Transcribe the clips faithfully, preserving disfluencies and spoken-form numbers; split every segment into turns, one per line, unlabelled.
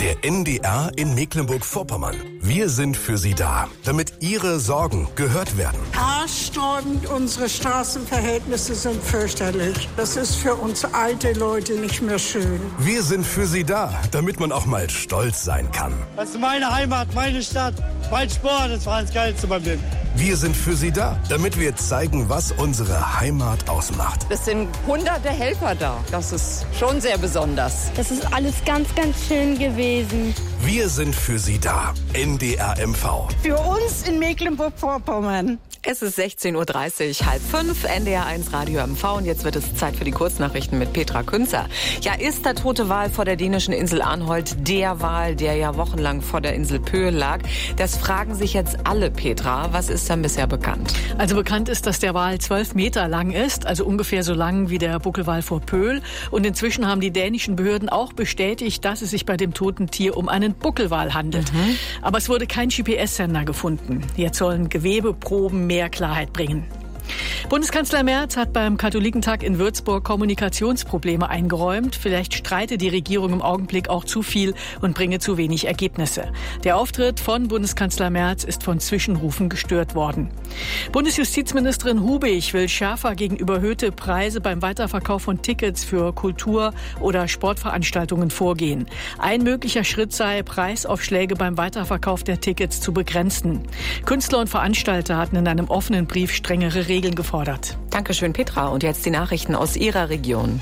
Der N D R in Mecklenburg-Vorpommern. Wir sind für Sie da, damit Ihre Sorgen gehört werden.
Haarsträubend, unsere Straßenverhältnisse sind fürchterlich. Das ist für uns alte Leute nicht mehr schön.
Wir sind für Sie da, damit man auch mal stolz sein kann.
Das ist meine Heimat, meine Stadt, mein Sport, das war das Geilste beim Leben.
Wir sind für Sie da, damit wir zeigen, was unsere Heimat ausmacht.
Es sind hunderte Helfer da. Das ist schon sehr besonders.
Das ist alles ganz, ganz schön gewesen.
Wir sind für Sie da. N D R M V.
Für uns in Mecklenburg-Vorpommern.
Es ist sechzehn Uhr dreißig, halb fünf, N D R eins Radio M V und jetzt wird es Zeit für die Kurznachrichten mit Petra Künzer. Ja, ist der tote Wal vor der dänischen Insel Arnholt der Wal, der ja wochenlang vor der Insel Pöhl lag? Das fragen sich jetzt alle, Petra. Was ist denn bisher bekannt?
Also bekannt ist, dass der Wal zwölf Meter lang ist, also ungefähr so lang wie der Buckelwal vor Pöhl. Und inzwischen haben die dänischen Behörden auch bestätigt, dass es sich bei dem toten Tier um einen Buckelwal handelt. Mhm. Aber es wurde kein G P S-Sender gefunden. Jetzt sollen Gewebeproben mehr Klarheit bringen. Bundeskanzler Merz hat beim Katholikentag in Würzburg Kommunikationsprobleme eingeräumt. Vielleicht streite die Regierung im Augenblick auch zu viel und bringe zu wenig Ergebnisse. Der Auftritt von Bundeskanzler Merz ist von Zwischenrufen gestört worden. Bundesjustizministerin Hubig will schärfer gegen überhöhte Preise beim Weiterverkauf von Tickets für Kultur- oder Sportveranstaltungen vorgehen. Ein möglicher Schritt sei, Preisaufschläge beim Weiterverkauf der Tickets zu begrenzen. Künstler und Veranstalter hatten in einem offenen Brief strengere Regeln gefordert.
Dankeschön, Petra. Und jetzt die Nachrichten aus Ihrer Region.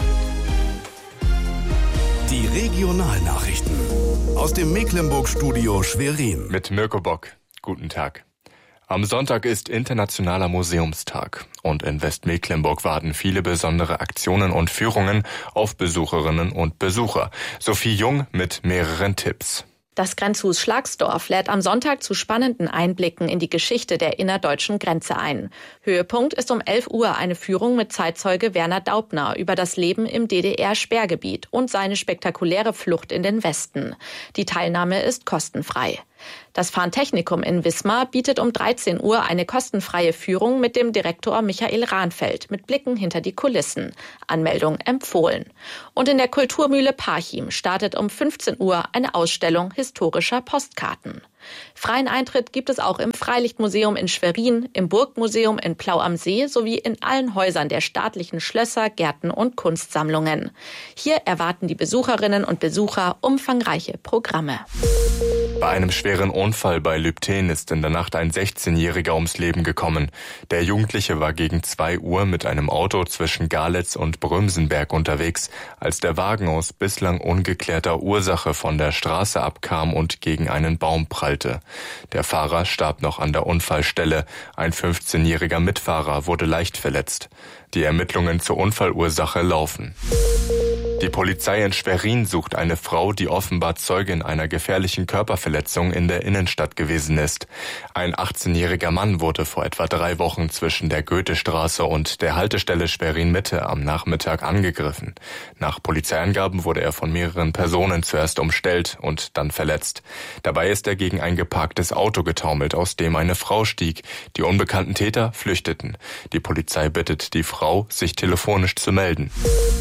Die Regionalnachrichten aus dem Mecklenburg-Studio Schwerin.
Mit Mirko Bock. Guten Tag. Am Sonntag ist Internationaler Museumstag und in Westmecklenburg warten viele besondere Aktionen und Führungen auf Besucherinnen und Besucher. Sophie Jung mit mehreren Tipps.
Das Grenzhus Schlagsdorf lädt am Sonntag zu spannenden Einblicken in die Geschichte der innerdeutschen Grenze ein. Höhepunkt ist um elf Uhr eine Führung mit Zeitzeuge Werner Daubner über das Leben im D D R-Sperrgebiet und seine spektakuläre Flucht in den Westen. Die Teilnahme ist kostenfrei. Das Fahntechnikum in Wismar bietet um dreizehn Uhr eine kostenfreie Führung mit dem Direktor Michael Rahnfeld mit Blicken hinter die Kulissen. Anmeldung empfohlen. Und in der Kulturmühle Parchim startet um fünfzehn Uhr eine Ausstellung historischer Postkarten. Freien Eintritt gibt es auch im Freilichtmuseum in Schwerin, im Burgmuseum in Plau am See sowie in allen Häusern der staatlichen Schlösser, Gärten und Kunstsammlungen. Hier erwarten die Besucherinnen und Besucher umfangreiche Programme.
Bei einem schweren Unfall bei Lübten ist in der Nacht ein sechzehnjähriger ums Leben gekommen. Der Jugendliche war gegen zwei Uhr mit einem Auto zwischen Galitz und Brömsenberg unterwegs, als der Wagen aus bislang ungeklärter Ursache von der Straße abkam und gegen einen Baum prallte. Der Fahrer starb noch an der Unfallstelle. Ein fünfzehnjähriger Mitfahrer wurde leicht verletzt. Die Ermittlungen zur Unfallursache laufen. Die Polizei in Schwerin sucht eine Frau, die offenbar Zeugin einer gefährlichen Körperverletzung in der Innenstadt gewesen ist. Ein achtzehnjähriger Mann wurde vor etwa drei Wochen zwischen der Goethestraße und der Haltestelle Schwerin-Mitte am Nachmittag angegriffen. Nach Polizeiangaben wurde er von mehreren Personen zuerst umstellt und dann verletzt. Dabei ist er gegen ein geparktes Auto getaumelt, aus dem eine Frau stieg. Die unbekannten Täter flüchteten. Die Polizei bittet die Frau, sich telefonisch zu melden.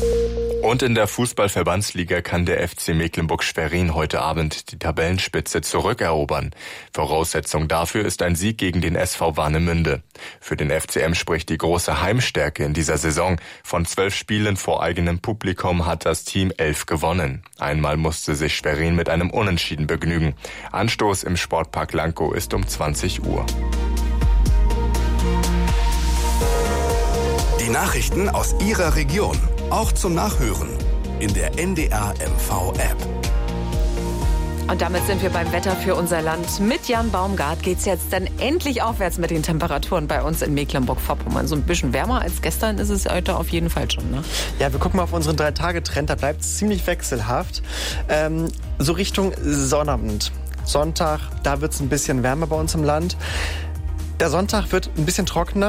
Und in der Fußballverbandsliga kann der F C Mecklenburg-Schwerin heute Abend die Tabellenspitze zurückerobern. Voraussetzung dafür ist ein Sieg gegen den S V Warnemünde. Für den F C M spricht die große Heimstärke in dieser Saison. Von zwölf Spielen vor eigenem Publikum hat das Team elf gewonnen. Einmal musste sich Schwerin mit einem Unentschieden begnügen. Anstoß im Sportpark Lankow ist um zwanzig Uhr.
Die Nachrichten aus Ihrer Region. Auch zum Nachhören in der N D R M V-App.
Und damit sind wir beim Wetter für unser Land. Mit Jan Baumgart geht's jetzt dann endlich aufwärts mit den Temperaturen bei uns in Mecklenburg-Vorpommern. So ein bisschen wärmer als gestern ist es heute auf jeden Fall schon, ne?
Ja, wir gucken mal auf unseren drei-Tage-Trend. Da bleibt es ziemlich wechselhaft. Ähm, so Richtung Sonnabend. Sonntag, da wird es ein bisschen wärmer bei uns im Land. Der Sonntag wird ein bisschen trockener.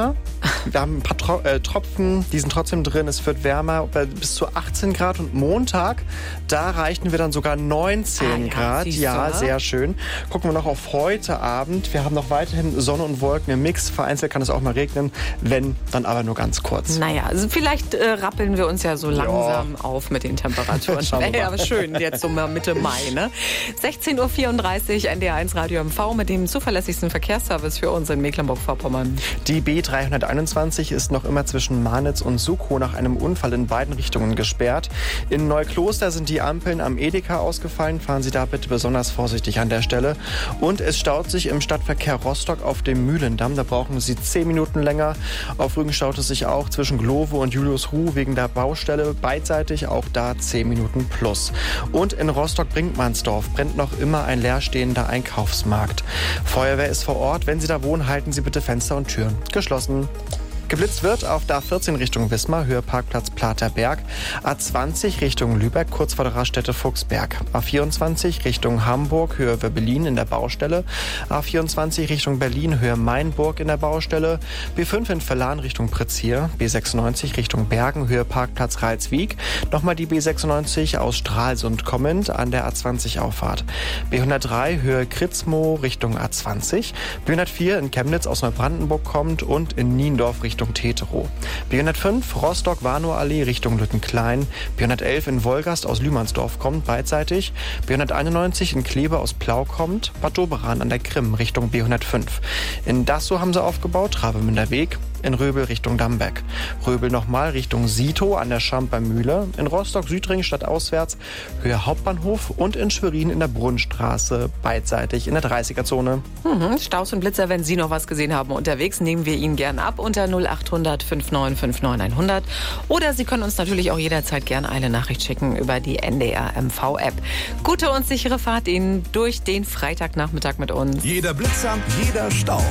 Wir haben ein paar Tro- äh, Tropfen, die sind trotzdem drin. Es wird wärmer, bis zu achtzehn Grad. Und Montag, da erreichten wir dann sogar neunzehn
ah, ja,
Grad. Ja, sehr schön. Gucken wir noch auf heute Abend. Wir haben noch weiterhin Sonne und Wolken im Mix. Vereinzelt kann es auch mal regnen, wenn, dann aber nur ganz kurz.
Naja, also vielleicht äh, rappeln wir uns ja so langsam ja. auf mit den Temperaturen. Ja, aber schön, jetzt so Mitte Mai. Ne? sechzehn Uhr vierunddreißig, N D R eins Radio M V mit dem zuverlässigsten Verkehrsservice für uns in Mecklenburg-Vorpommern.
Die B dreihunderteinundzwanzig ist noch immer zwischen Manitz und Sukow nach einem Unfall in beiden Richtungen gesperrt. In Neukloster sind die Ampeln am Edeka ausgefallen. Fahren Sie da bitte besonders vorsichtig an der Stelle. Und es staut sich im Stadtverkehr Rostock auf dem Mühlendamm. Da brauchen Sie zehn Minuten länger. Auf Rügen staut es sich auch zwischen Glovo und Juliusruh wegen der Baustelle. Beidseitig auch da zehn Minuten plus. Und in Rostock-Brinkmannsdorf brennt noch immer ein leerstehender Einkaufsmarkt. Feuerwehr ist vor Ort. Wenn Sie da wohnen, halten Sie bitte Fenster und Türen geschlossen. Geblitzt wird auf der A vierzehn Richtung Wismar, Höhe Parkplatz Platerberg. A zwanzig Richtung Lübeck, kurz vor der Raststätte Fuchsberg. A vierundzwanzig Richtung Hamburg, Höhe Berlin in der Baustelle. A vierundzwanzig Richtung Berlin, Höhe Mainburg in der Baustelle. B fünf in Verlan Richtung Prizier. B sechsundneunzig Richtung Bergen, Höhe Parkplatz Reitswiek. Nochmal die B sechsundneunzig aus Stralsund kommend an der A zwanzig Auffahrt. B hundertdrei Höhe Kritzmo Richtung A zwanzig. B hundertvier in Chemnitz aus Neubrandenburg kommt und in Niendorf Richtung Tetero. B hundertfünf Rostock-Warnow-Allee Richtung Lüttenklein. B hundertelf in Wolgast aus Lühmannsdorf kommt beidseitig. B hunderteinundneunzig in Kleve aus Plau kommt. Bad Doberan an der Krim Richtung B hundertfünf. In Dassow haben sie aufgebaut, Travemünder Weg. In Röbel Richtung Dambeck. Röbel nochmal Richtung Sito an der Schamper Mühle. In Rostock-Südring stadtauswärts Höhe Hauptbahnhof und in Schwerin in der Brunnstraße beidseitig in der dreißiger-Zone.
Mhm, Staus und Blitzer, wenn Sie noch was gesehen haben unterwegs, nehmen wir Ihnen gern ab unter null achthundert fünfundneunzig neunundfünfzig hundert. Oder Sie können uns natürlich auch jederzeit gern eine Nachricht schicken über die N D R M V-App. Gute und sichere Fahrt Ihnen durch den Freitagnachmittag mit uns.
Jeder Blitzer, jeder Stau.